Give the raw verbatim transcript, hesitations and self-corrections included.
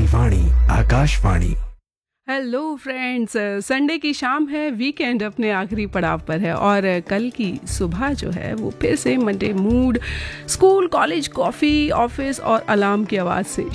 वाणी Akashvani. Hello friends, Sunday की शाम है, वीकेंड अपने आखिरी पड़ाव पर है और कल की सुबह जो है वो फिर से Monday mood, school, college, coffee, office और अलार्म की आवाज़ से